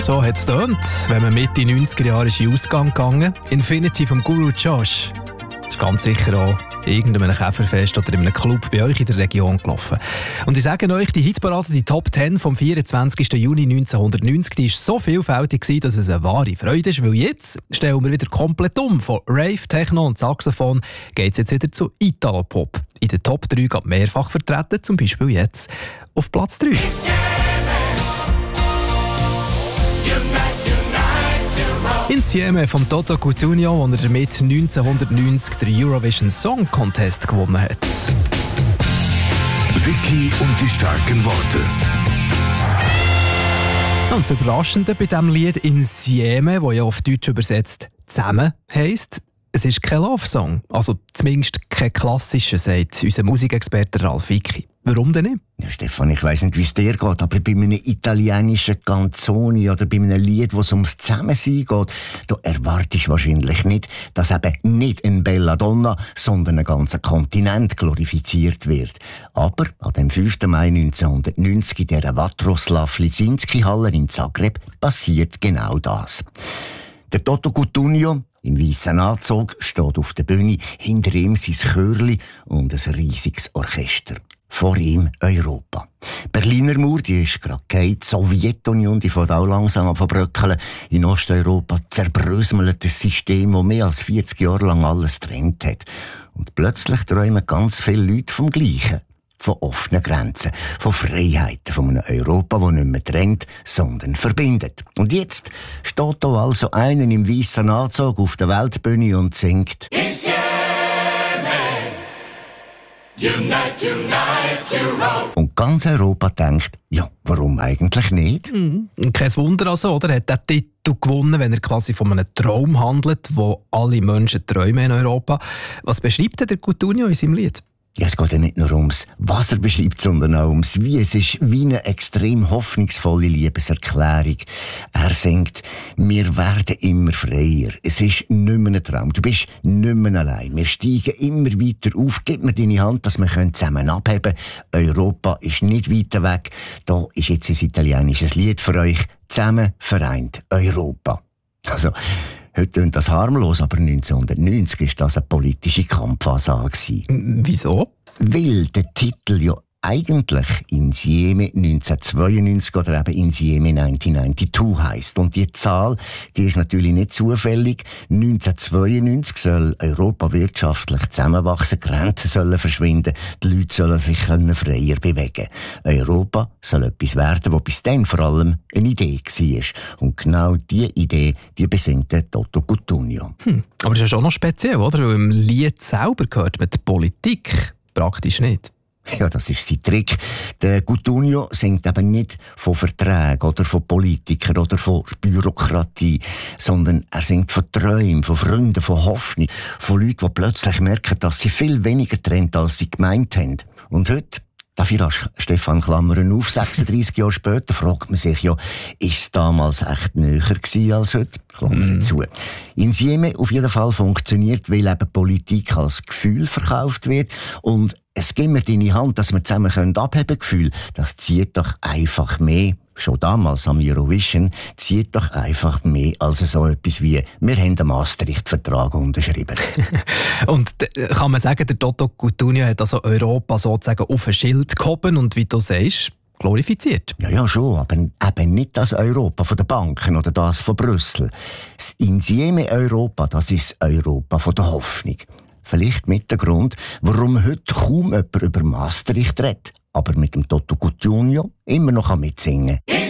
so hat es getönt, wenn man Mitte 90er Jahre in den Ausgang gegangen. Infinity vom Guru Josh. Das ist ganz sicher auch irgendeinem Käferfest oder in einem Club bei euch in der Region gelaufen. Und ich sage euch, die Hitparade, die Top 10 vom 24. Juni 1990, die war so vielfältig, dass es eine wahre Freude ist, weil jetzt stellen wir wieder komplett um. Von Rave, Techno und Saxophon geht es jetzt wieder zu Italo-Pop. In den Top 3 geht mehrfach vertreten, zum Beispiel jetzt auf Platz 3. Insieme vom Toto Cutugno, wo er damit 1990 den Eurovision Song Contest gewonnen hat. Vicky und die starken Worte. Und das Überraschende bei diesem Lied Insieme, das ja auf Deutsch übersetzt «zusammen» heisst, es ist kein Love-Song. Also zumindest kein klassischer, sagt unser Musikexperte Ralf Vicky. Warum denn nicht? Ja, Stefan, ich weiss nicht, wie es dir geht, aber bei einem italienischen Canzoni oder bei einem Lied, wo es ums Zusammensein geht, da erwartest du wahrscheinlich nicht, dass eben nicht eine Belladonna, sondern ein ganzer Kontinent glorifiziert wird. Aber an dem 5. Mai 1990 in der Vatroslav Lisinski-Halle in Zagreb passiert genau das. Der Toto Cutugno im weißen Anzug steht auf der Bühne, hinter ihm sein Chörli und ein riesiges Orchester. Vor ihm Europa. Berliner Mauer, die ist gerade gefallen. Die Sowjetunion, die fängt auch langsam an zu bröckeln. In Osteuropa zerbröselt das System, das mehr als 40 Jahre lang alles getrennt hat. Und plötzlich träumen ganz viele Leute vom Gleichen. Von offenen Grenzen, von Freiheiten, von einem Europa, das nicht mehr trennt, sondern verbindet. Und jetzt steht da also einer im weißen Anzug auf der Weltbühne und singt Insieme, unite, unite, Europe. Und ganz Europa denkt, ja, warum eigentlich nicht? Kein Wunder also, oder? Er hat den Titel gewonnen, wenn er quasi von einem Traum handelt, wo alle Menschen träumen in Europa. Was beschreibt denn der Cutugno in seinem Lied? Ja, es geht ja nicht nur ums, was er beschreibt, sondern auch ums Wie. Es ist wie eine extrem hoffnungsvolle Liebeserklärung. Er singt, wir werden immer freier. Es ist nicht mehr ein Traum. Du bist nicht mehr allein. Wir steigen immer weiter auf. Gib mir deine Hand, dass wir zusammen abheben können. Europa ist nicht weiter weg. Da ist jetzt ein italienisches Lied für euch. Zusammen vereint Europa. Also, heute klingt das harmlos, aber 1990 war das eine politische Kampfansage. Wieso? Weil der Titel ja eigentlich Insieme 1992 oder eben Insieme 1992 heisst. Und die Zahl, die ist natürlich nicht zufällig. 1992 soll Europa wirtschaftlich zusammenwachsen, Grenzen sollen verschwinden, die Leute sollen sich freier bewegen. Europa soll etwas werden, was bis dann vor allem eine Idee war. Und genau diese Idee, die besingt der Toto Cutugno. Aber das ist auch noch speziell, oder? Weil im Lied selber gehört man die Politik praktisch nicht. Ja, das ist sein Trick. Der Cutugno singt eben nicht von Verträgen oder von Politikern oder von Bürokratie, sondern er singt von Träumen, von Freunden, von Hoffnung, von Leuten, die plötzlich merken, dass sie viel weniger trennt, als sie gemeint haben. Und heute, dafür Stefan Klammern auf, 36 Jahre später, fragt man sich ja, ist es damals echt näher gewesen als heute? Klammern zu. Insieme auf jeden Fall funktioniert, weil eben Politik als Gefühl verkauft wird und es gibt mir deine Hand, dass wir zusammen abheben können. Gefühl, das zieht doch einfach mehr. Schon damals am Eurovision zieht doch einfach mehr als so etwas wie wir haben den Maastricht-Vertrag unterschrieben. Und kann man sagen, der Toto Cutugno hat also Europa sozusagen auf ein Schild gehoben und wie du sagst, glorifiziert. Ja, schon, aber eben nicht das Europa von den Banken oder das von Brüssel. Das Insieme Europa, das ist Europa von der Hoffnung. Vielleicht mit dem Grund, warum heute kaum jemand über Maastricht redet, aber mit dem Toto Cutugno immer noch mitsingen kann.